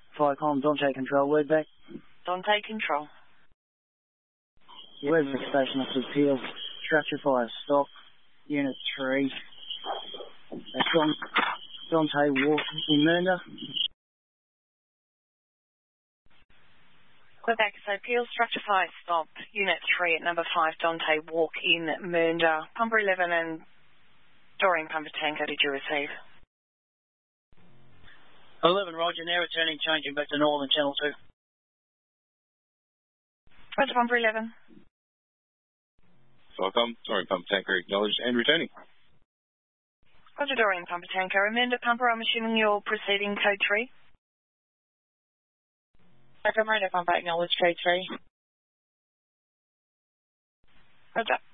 Ficom, Dante Control, Wordback. Dante Control. Wordback Station Officer Peel, Structure Fire Stop, Unit 3. That's Dante Walk in Mernda. Quebec, so Peel, Structure Fire Stop, Unit 3 at number 5, Dante Walk in Mernda. Pumper 11 and Dorian Pumper Tanker, did you receive? 11, Roger, now returning, changing back to Northern Channel 2. Roger, Pumper 11. Ficom, Dorian Pumper Tanker acknowledged and returning. Roger, Dorian Pumper Tanker. Mernda Pumper, I'm assuming you're proceeding code 3? Roger, Mernda Pumper, acknowledged code 3. Roger.